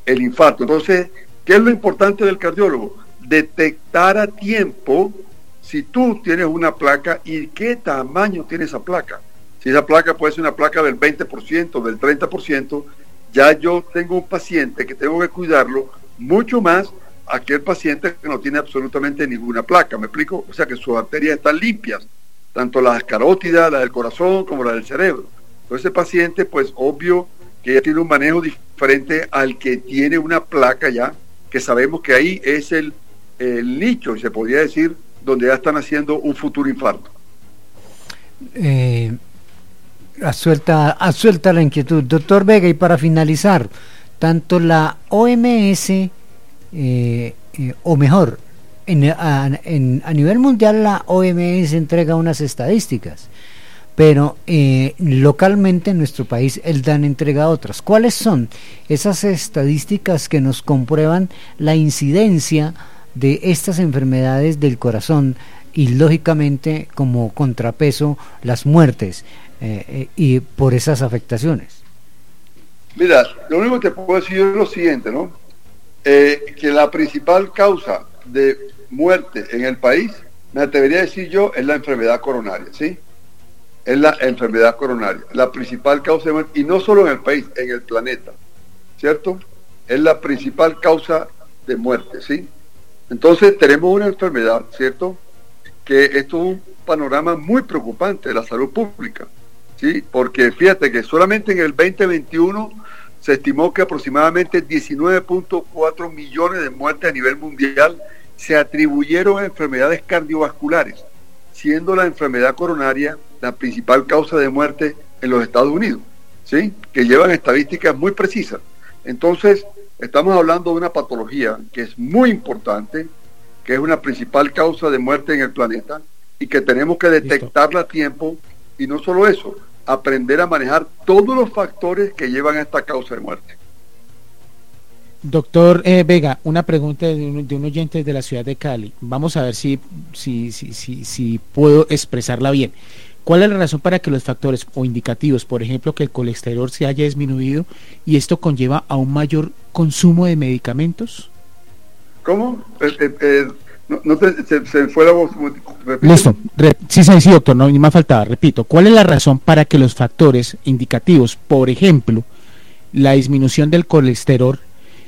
el infarto. Entonces, ¿qué es lo importante del cardiólogo? Detectar a tiempo si tú tienes una placa y qué tamaño tiene esa placa. Si esa placa puede ser una placa del 20%, del 30%, ya yo tengo un paciente que tengo que cuidarlo mucho más a aquel paciente que no tiene absolutamente ninguna placa. ¿Me explico? O sea, que sus arterias están limpias, tanto las carótidas, la del corazón, como la del cerebro. Entonces, ese paciente, pues, obvio que ya tiene un manejo diferente al que tiene una placa ya, que sabemos que ahí es el nicho, se podría decir, donde ya están haciendo un futuro infarto. Asuelta la inquietud. Doctor Vega, y para finalizar, tanto la OMS, o mejor, a nivel mundial la OMS entrega unas estadísticas, pero localmente en nuestro país el DAN entrega otras. ¿Cuáles son esas estadísticas que nos comprueban la incidencia de estas enfermedades del corazón y lógicamente como contrapeso las muertes y por esas afectaciones? Mira, lo único que te puedo decir es lo siguiente, ¿no? Que la principal causa de muerte en el país, me atrevería a decir yo, es la enfermedad coronaria, ¿sí? Es la enfermedad coronaria, la principal causa de muerte, y no solo en el país, en el planeta, ¿cierto? Es la principal causa de muerte, ¿sí? Entonces tenemos una enfermedad, ¿cierto? Que esto es un panorama muy preocupante de la salud pública, ¿sí? Porque fíjate que solamente en el 2021 se estimó que aproximadamente 19.4 millones de muertes a nivel mundial se atribuyeron a enfermedades cardiovasculares, siendo la enfermedad coronaria la principal causa de muerte en los Estados Unidos, ¿sí? Que llevan estadísticas muy precisas. Entonces, estamos hablando de una patología que es muy importante, que es una principal causa de muerte en el planeta y que tenemos que detectarla a tiempo, y no solo eso, aprender a manejar todos los factores que llevan a esta causa de muerte. Doctor Vega, una pregunta de un oyente de la ciudad de Cali. Vamos a ver si puedo expresarla bien. ¿Cuál es la razón para que los factores o indicativos, por ejemplo, que el colesterol se haya disminuido y esto conlleva a un mayor consumo de medicamentos? ¿Cómo? Se fue la voz. Listo. Sí, doctor, no, ni más faltaba. Repito, ¿cuál es la razón para que los factores indicativos, por ejemplo, la disminución del colesterol